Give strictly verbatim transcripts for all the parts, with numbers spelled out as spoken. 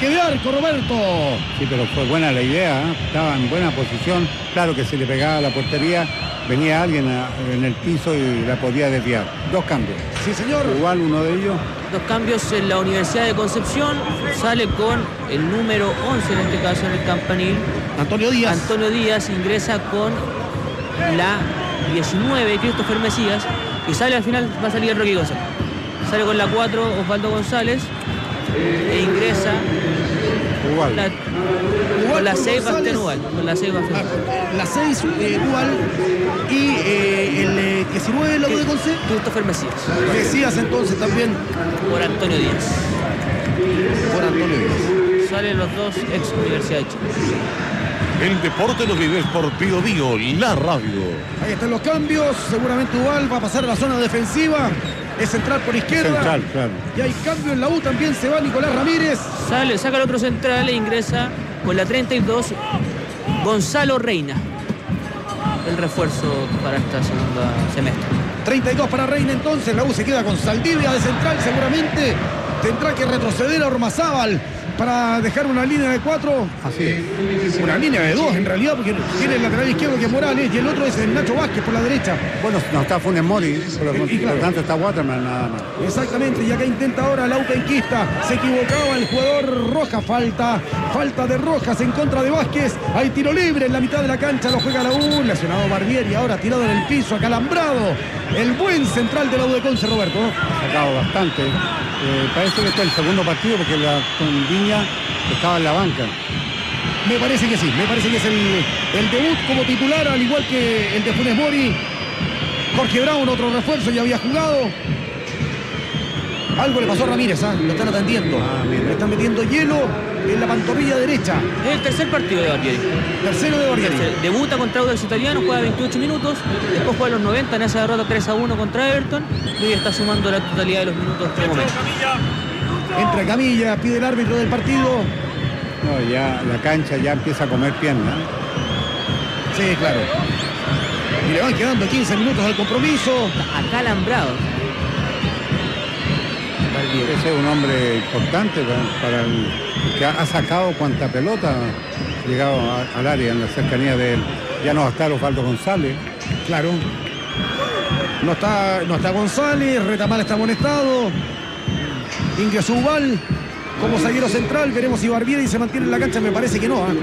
saque de arco, Roberto. Sí, pero fue buena la idea, ¿eh? Estaba en buena posición. Claro que se le pegaba a la portería, venía alguien a, en el piso y la podía desviar. Dos cambios. Sí, señor. Igual uno de ellos. Dos cambios en la Universidad de Concepción. Sale con el número once, en este caso en el campanil. Antonio Díaz. Antonio Díaz ingresa con la diecinueve, Christopher Mesías. Y sale al final, va a salir el Rocky González. Sale con la cuatro, Osvaldo González. E ingresa Igual. la, con la seis, Bastián Ubal. Con la seis, Bastián Ah, la seis, eh, Ubal. Y eh, el eh, diecinueve, la U de Conce. Christopher Mesías. Mesías entonces también. Por Antonio Díaz. Por Antonio Díaz. Salen los dos ex Universidad de Chile. El deporte lo vives por Bio Bio, la radio. Ahí están los cambios. Seguramente Ubal va a pasar a la zona defensiva. Es central por izquierda. Central, claro. Y hay cambio en la U. También se va Nicolás Ramírez. Sale, saca el otro central e ingresa con la treinta y dos Gonzalo Reina. El refuerzo para esta segunda semestre. treinta y dos para Reina entonces. La U se queda con Saldivia de central. Seguramente tendrá que retroceder a Ormazábal para dejar una línea de cuatro. Así es. Una línea de dos en realidad, porque tiene el lateral izquierdo que es Morales y el otro es el Nacho Vázquez por la derecha. Bueno, no está Funes Mori, por lo, Y claro. por lo tanto está Waterman nada más. Exactamente, y acá intenta ahora la U penquista. Se equivocaba el jugador Rojas. Falta, falta de Rojas en contra de Vázquez. Hay tiro libre en la mitad de la cancha, lo juega la U. Lesionado Barbieri, ahora tirado en el piso, acalambrado. El buen central de la U de Conce, Roberto. Ha sacado bastante. Eh, parece que este es el segundo partido porque la, con Viña estaba en la banca. Me parece que sí, me parece que es el, el debut como titular, al igual que el de Funes Mori. Jorge Brown, otro refuerzo, ya había jugado. Algo le pasó a Ramírez, ¿eh? Lo están atendiendo. Ah, mira. Le están metiendo hielo en la pantorrilla derecha. Es el tercer partido de Barbieri. Tercero de Barbieri. Debuta contra Audax Italiano, juega veintiocho minutos. Después juega los noventa en esa derrota tres a uno contra Everton. Y hoy está sumando la totalidad de los minutos hasta el momento. Entra Camilla, pide el árbitro del partido. No, ya la cancha ya empieza a comer pierna. Sí, claro. Y le van quedando quince minutos al compromiso. Acalambrado. Barbieri. Ese es un hombre importante para, para el que ha, ha sacado cuanta pelota ha llegado a, al área en la cercanía de él. Ya no va a estar Osvaldo González. Claro. No está, no está González, Retamal está amonestado. Ingresó Ubal como zaguero central. Veremos si Barbieri se mantiene en la cancha. Me parece que no. ¿eh?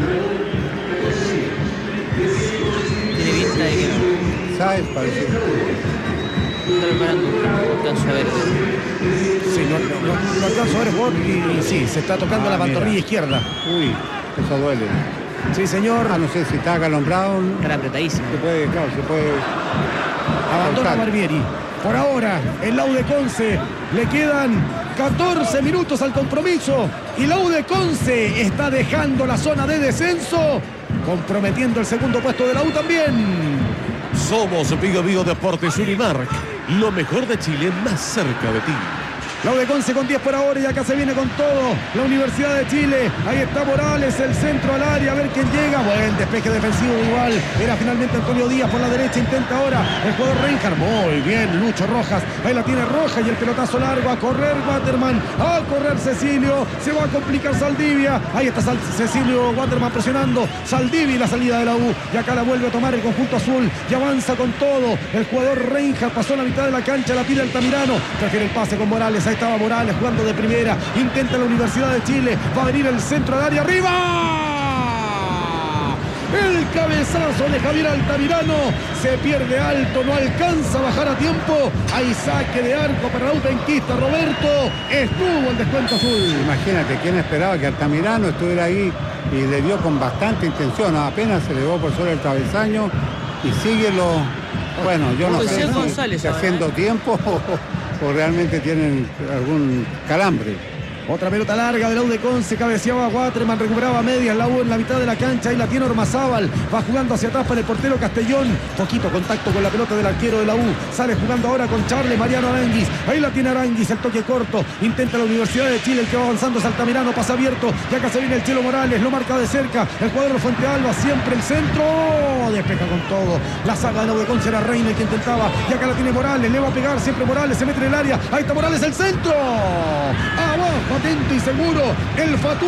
Tiene pinta de que no. ¿Sabes? Parece. Está preparando. No alcanzo a ver. Sí, no, no, no, no alcanzo a ver el jugador y, y sí, se está tocando Ah, la pantorrilla mira. izquierda. Uy, eso duele. Sí, señor. Ah, no sé si está acalambrado. Estará apretadísimo. Se puede, claro, se puede. Abandona cortar. Barbieri. Por ahora, el la U de Conce le quedan catorce minutos al compromiso y la U de Conce está dejando la zona de descenso, comprometiendo el segundo puesto de la U también. Somos Bio Bio Deportes Unimark, lo mejor de Chile más cerca de ti. La U de Conce con diez por ahora y acá se viene con todo. La Universidad de Chile. Ahí está Morales, el centro al área. A ver quién llega. Buen despeje defensivo igual. Era finalmente Antonio Díaz por la derecha. Intenta ahora el jugador Reinhardt. Muy bien, Lucho Rojas. Ahí la tiene Rojas y el pelotazo largo. A correr Waterman. A correr Cecilio. Se va a complicar Saldivia. Ahí está Sal Cecilio Waterman presionando. Saldivia y la salida de la U. Y acá la vuelve a tomar el conjunto azul. Y avanza con todo. El jugador Reinhardt pasó la mitad de la cancha. La pide Altamirano. Prefiere el pase con Morales. Ahí estaba Morales jugando de primera. Intenta la Universidad de Chile. Va a venir el centro del área. ¡Arriba! El cabezazo de Javier Altamirano. Se pierde alto. No alcanza a bajar a tiempo. Hay saque de arco para la U penquista. Roberto. Estuvo el descuento azul. Imagínate, ¿quién esperaba que Altamirano estuviera ahí y le dio con bastante intención? Apenas se le dio por sobre el travesaño y sigue lo... Bueno, yo no Como sé decía si, González si ahora, haciendo ¿eh? tiempo o, o realmente tienen algún calambre. Otra pelota larga de la U de Conce, cabeceaba Waterman, recuperaba medias, la U en la mitad de la cancha, ahí la tiene Ormazábal, va jugando hacia atrás para el portero Castellón, poquito contacto con la pelota del arquero de la U, sale jugando ahora con Charles Mariano Aranguis, ahí la tiene Aranguis, el toque corto, intenta la Universidad de Chile, el que va avanzando es Altamirano, pasa abierto, y acá se viene el Chelo Morales, lo marca de cerca, el jugador de Fuente Alba, siempre el centro, despeja con todo, la saga de la U de Conce era Reina el que intentaba, y acá la tiene Morales, le va a pegar siempre Morales, se mete en el área, ahí está Morales, el centro, abajo, atento y seguro, el Fatú.